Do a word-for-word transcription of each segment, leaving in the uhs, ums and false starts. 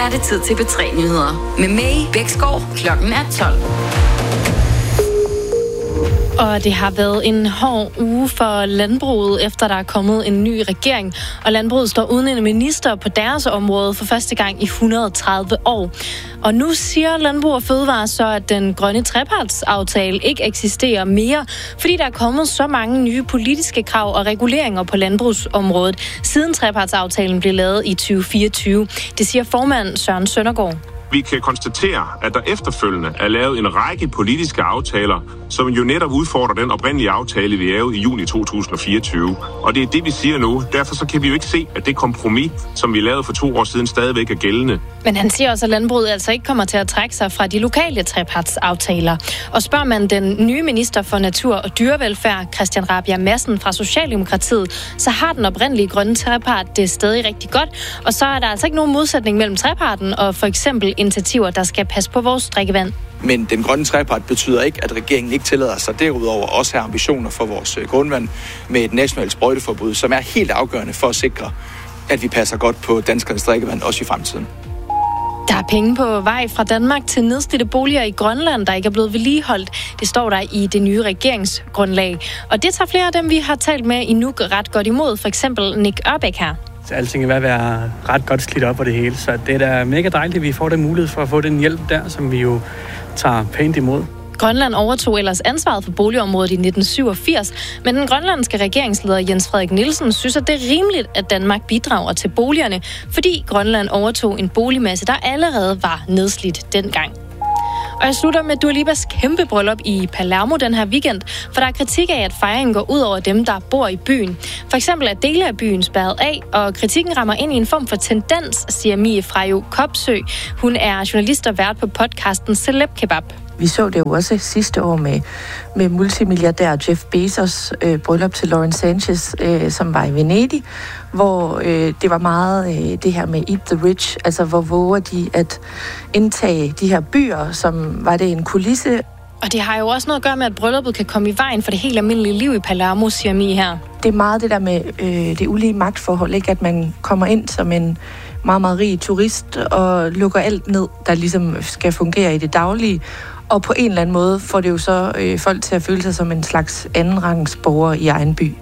er det tid til B tre Nyheder. Med May Bæksgaard, klokken er tolv. Og det har været en hård uge for landbruget, efter der er kommet en ny regering. Og landbruget står uden en minister på deres område for første gang i et hundrede og tredive år. Og nu siger Landbrug og Fødevare så, at den grønne trepartsaftale ikke eksisterer mere, fordi der er kommet så mange nye politiske krav og reguleringer på landbrugsområdet, siden trepartsaftalen blev lavet i tyve fireogtyve. Det siger formand Søren Søndergaard. Vi kan konstatere, at der efterfølgende er lavet en række politiske aftaler, som jo netop udfordrer den oprindelige aftale, vi lavede i juni to tusind og fireogtyve. Og det er det, vi siger nu. Derfor så kan vi jo ikke se, at det kompromis, som vi lavede for to år siden, stadigvæk er gældende. Men han siger også, at landbruget altså ikke kommer til at trække sig fra de lokale trepartsaftaler. Og spørger man den nye minister for natur og dyrevelfærd, Christian Rabjerg Madsen fra Socialdemokratiet, så har den oprindelige grønne trepart det stadig rigtig godt. Og så er der altså ikke nogen modsætning mellem treparten og for eksempel initiativer, der skal passe på vores drikkevand. Men den grønne trepart betyder ikke, at regeringen ikke tillader sig derudover også have ambitioner for vores grundvand med et nationalt sprøjteforbud, som er helt afgørende for at sikre, at vi passer godt på danskernes drikkevand også i fremtiden. Der er penge på vej fra Danmark til nedslidte boliger i Grønland, der ikke er blevet vedligeholdt. Det står der i det nye regeringsgrundlag. Og det tager flere af dem, vi har talt med i Nuuk ret godt imod. For eksempel Nick Ørbæk her. Så alting er ved at være ret godt slidt op på det hele. Så det er da mega dejligt, at vi får den mulighed for at få den hjælp der, som vi jo tager pænt imod. Grønland overtog ellers ansvaret for boligområdet i nitten syvogfirs, men den grønlandske regeringsleder Jens Frederik Nielsen synes, at det er rimeligt, at Danmark bidrager til boligerne, fordi Grønland overtog en boligmasse, der allerede var nedslidt dengang. Og jeg slutter med Dua Lipas kæmpe bryllup i Palermo den her weekend, for der er kritik af, at fejringen går ud over dem, der bor i byen. For eksempel er dele af byen spærret af, og kritikken rammer ind i en form for tendens, siger Mie Frejo Kopsø. Hun er journalist og vært på podcasten Celeb Kebab. Vi så det jo også sidste år med, med multimilliardær Jeff Bezos øh, bryllup til Lauren Sanchez, øh, som var i Venedig, hvor øh, det var meget øh, det her med eat the rich, altså hvor våger de at indtage de her byer, som var det en kulisse. Og det har jo også noget at gøre med, at brylluppet kan komme i vejen for det helt almindelige liv i Palermo, siger Mie her. Det er meget det der med øh, det ulige magtforhold, ikke? At man kommer ind som en meget, meget rig turist og lukker alt ned, der ligesom skal fungere i det daglige. Og på en eller anden måde får det jo så øh, folk til at føle sig som en slags andenrangsborger i egen by.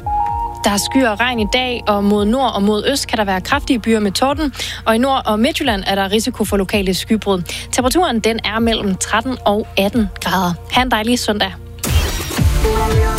Der er skyer og regn i dag, og mod nord og mod øst kan der være kraftige byer med torden. Og i Nord- og Midtjylland er der risiko for lokale skybrud. Temperaturen den er mellem tretten og atten grader. Ha' en dejlig søndag.